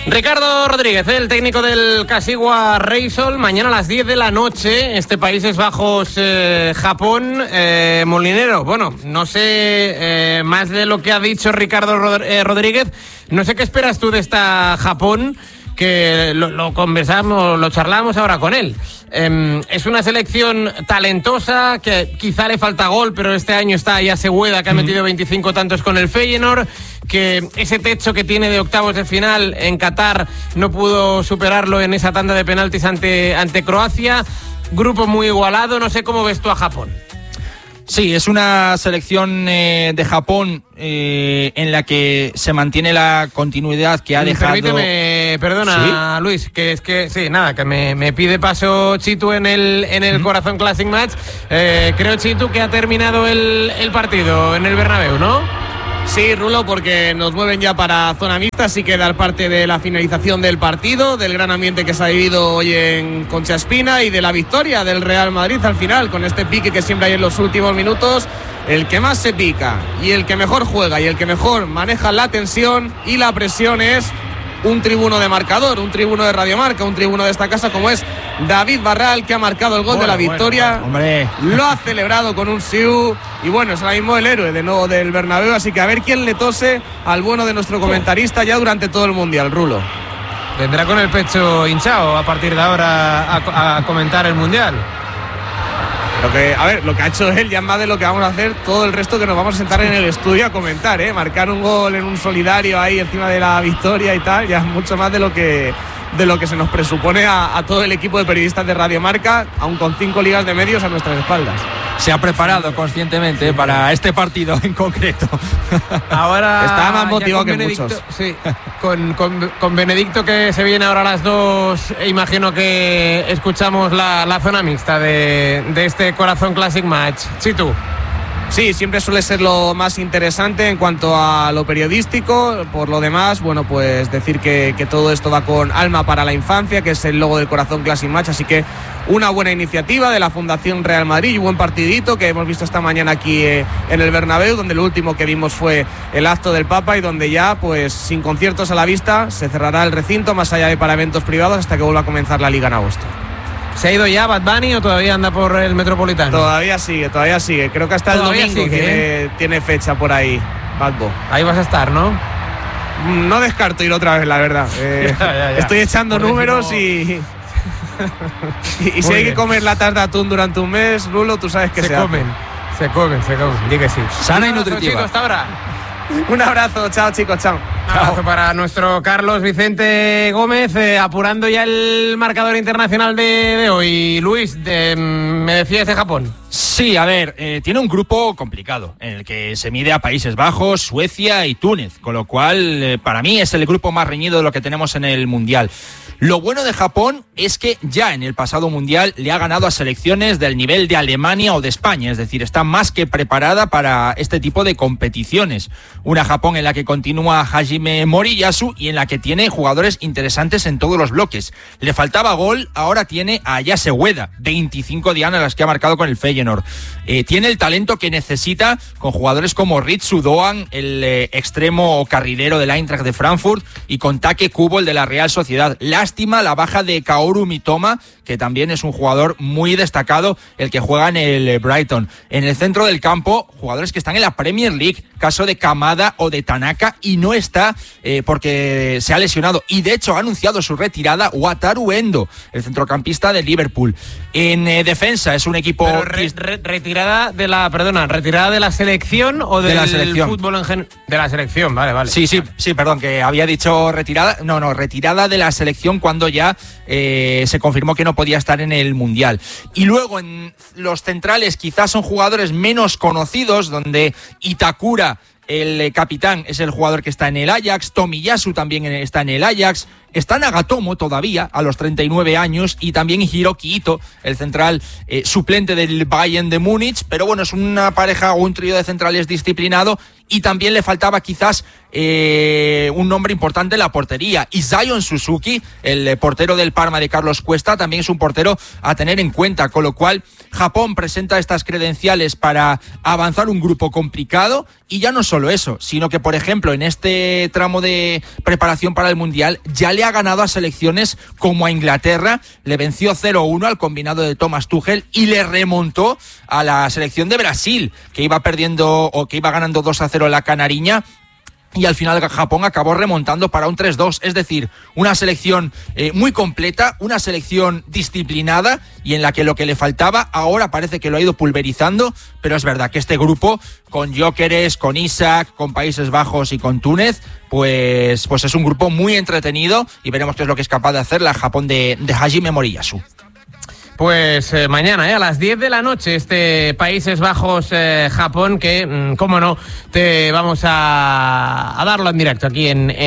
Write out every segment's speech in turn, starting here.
Ricardo Rodríguez, el técnico del Kashiwa Reysol. Mañana a las 10 de la noche, Países Bajos, Japón. Molinero, bueno, no sé más de lo que ha dicho Ricardo Rodríguez. No sé qué esperas tú de esta Japón, que lo conversamos, lo charlamos ahora con él. Es una selección talentosa, que quizá le falta gol, pero este año está ya Segueda, que ha metido 25 tantos con el Feyenoord, que ese techo que tiene de octavos de final en Qatar no pudo superarlo en esa tanda de penaltis ante Croacia. Grupo muy igualado. No sé cómo ves tú a Japón. Sí, es una selección de Japón en la que se mantiene la continuidad que ha dejado... Permíteme, perdona, ¿sí? Luis, que es que, sí, nada, que me pide paso Chitu en el Corazón Classic Match. Creo, Chitu, que ha terminado el partido en el Bernabéu, ¿no? Sí, Rulo, porque nos mueven ya para zona mixta, así que dar parte de la finalización del partido, del gran ambiente que se ha vivido hoy en Concha Espina y de la victoria del Real Madrid al final, con este pique que siempre hay en los últimos minutos. El que más se pica y el que mejor juega y el que mejor maneja la tensión y la presión es un tribuno de marcador, un tribuno de Radio Marca, un tribuno de esta casa, como es David Barral, que ha marcado el gol de la victoria. Hombre. Lo ha celebrado con un siu y bueno, es ahora mismo el héroe de nuevo del Bernabéu, así que a ver quién le tose al bueno de nuestro comentarista ya durante todo el Mundial, Rulo. Vendrá con el pecho hinchado a partir de ahora a comentar el Mundial. Lo que ha hecho él ya es más de lo que vamos a hacer todo el resto, que nos vamos a sentar en el estudio a comentar, marcar un gol en un solidario ahí encima de la victoria y tal, ya es mucho más de lo que se nos presupone a todo el equipo de periodistas de Radio Marca, aún con 5 ligas de medios a nuestras espaldas. Se ha preparado conscientemente para este partido en concreto. Ahora está más motivado que muchos. Sí, con Benedicto, que se viene ahora a las 2, imagino que escuchamos la zona mixta de este Corazón Classic Match. Sí, tú. Sí, siempre suele ser lo más interesante en cuanto a lo periodístico. Por lo demás, bueno, pues decir que todo esto va con Alma para la Infancia, que es el logo del Corazón Classic Match, así que una buena iniciativa de la Fundación Real Madrid y un buen partidito que hemos visto esta mañana aquí en el Bernabéu, donde lo último que vimos fue el acto del Papa y donde ya, pues sin conciertos a la vista, se cerrará el recinto, más allá de para eventos privados, hasta que vuelva a comenzar la Liga en agosto. ¿Se ha ido ya Bad Bunny o todavía anda por el Metropolitano? Todavía sigue. Creo que hasta el domingo tiene fecha por ahí, Bad Bunny. Ahí vas a estar, ¿no? No descarto ir otra vez, la verdad. Ya. Estoy echando números y si hay que comer latas de atún durante un mes, Rulo, tú sabes que se comen. Di que sí. Sana y nutritiva. Hasta ahora. Un abrazo, chao chicos, chao. Un abrazo para nuestro Carlos Vicente Gómez, apurando ya el marcador internacional de hoy. Luis, me decías de Japón. Sí, a ver, tiene un grupo complicado en el que se mide a Países Bajos, Suecia y Túnez, con lo cual para mí es el grupo más reñido de lo que tenemos en el Mundial. Lo bueno de Japón es que ya en el pasado Mundial le ha ganado a selecciones del nivel de Alemania o de España, es decir, está más que preparada para este tipo de competiciones. Una Japón en la que continúa Hajime Moriyasu y en la que tiene jugadores interesantes en todos los bloques. Le faltaba gol, ahora tiene a Aya Segueda, 25 dianas las que ha marcado con el Feyenoord. Tiene el talento que necesita con jugadores como Ritsu Doan, el extremo o carrilero del Eintracht de Frankfurt, y con Take Kubo, el de la Real Sociedad. Lástima la baja de Kaoru Mitoma, que también es un jugador muy destacado, el que juega en el Brighton. En el centro del campo, jugadores que están en la Premier League, caso de Kamada o de Tanaka, y no está porque se ha lesionado. Y de hecho ha anunciado su retirada Wataru Endo, el centrocampista de Liverpool. En defensa es un equipo... retirada de la selección o del fútbol en general. De la selección, vale. Sí, perdón, que había dicho retirada. No, retirada de la selección cuando ya se confirmó que no podía estar en el Mundial. Y luego en los centrales quizás son jugadores menos conocidos, donde Itakura, el capitán, es el jugador que está en el Ajax, Tomiyasu también está en el Ajax, Está Nagatomo todavía, a los 39 años, y también Hiroki Ito, el central suplente del Bayern de Múnich, pero bueno, es una pareja o un trío de centrales disciplinado, y también le faltaba quizás un nombre importante en la portería. Y Zion Suzuki, el portero del Parma de Carlos Cuesta, también es un portero a tener en cuenta, con lo cual Japón presenta estas credenciales para avanzar un grupo complicado. Y ya no solo eso, sino que, por ejemplo, en este tramo de preparación para el Mundial ya le ha ganado a selecciones como a Inglaterra, le venció 0-1 al combinado de Thomas Tuchel y le remontó a la selección de Brasil, que iba perdiendo o que iba ganando 2-0 la canariña. Y al final Japón acabó remontando para un 3-2, es decir, una selección muy completa, una selección disciplinada y en la que lo que le faltaba ahora parece que lo ha ido pulverizando, pero es verdad que este grupo, con Gyökeres, con Isak, con Países Bajos y con Túnez, pues es un grupo muy entretenido y veremos qué es lo que es capaz de hacer la Japón de Hajime Moriyasu. Pues mañana, a las 10 de la noche, este Países Bajos Japón, que, cómo no, te vamos a darlo en directo aquí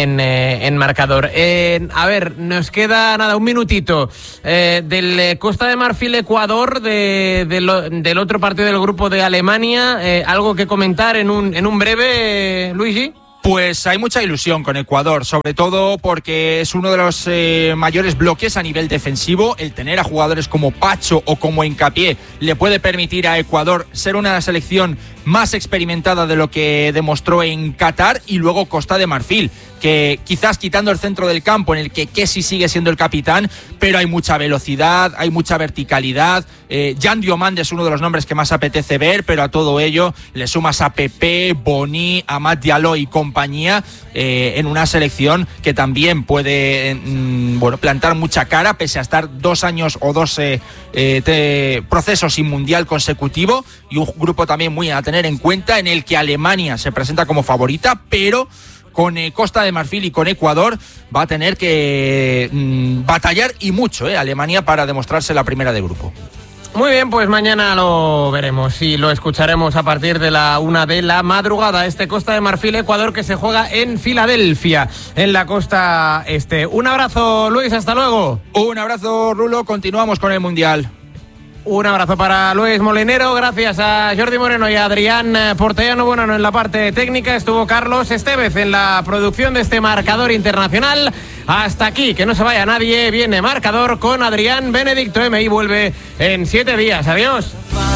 en Marcador. A ver, nos queda nada, un minutito. Del Costa de Marfil Ecuador, del otro partido del grupo de Alemania, algo que comentar en un breve, Luigi. Pues hay mucha ilusión con Ecuador, sobre todo porque es uno de los mayores bloques a nivel defensivo. El tener a jugadores como Pacho o como Hincapié le puede permitir a Ecuador ser una selección más experimentada de lo que demostró en Qatar. Y luego Costa de Marfil, que quizás quitando el centro del campo, en el que Kessie sigue siendo el capitán, pero hay mucha velocidad, hay mucha verticalidad. Jan Diomande es uno de los nombres que más apetece ver, pero a todo ello le sumas a Pepe, Boni, Amad Diallo y compañía, en una selección que también puede plantar mucha cara, pese a estar 2 años o 2 procesos sin mundial consecutivo, y un grupo también muy a tener en cuenta, en el que Alemania se presenta como favorita, pero con Costa de Marfil y con Ecuador va a tener que batallar y mucho, Alemania, para demostrarse la primera de grupo. Muy bien, pues mañana lo veremos y lo escucharemos a partir de la 1 de la madrugada. Este Costa de Marfil Ecuador, que se juega en Filadelfia, en la costa este. Un abrazo, Luis, hasta luego. Un abrazo, Rulo, continuamos con el Mundial. Un abrazo para Luis Molinero, gracias a Jordi Moreno y a Adrián Portellano. Bueno, en la parte técnica estuvo Carlos Estevez en la producción de este Marcador Internacional. Hasta aquí, que no se vaya nadie, viene Marcador con Adrián Benedicto M y vuelve en 7 días. Adiós.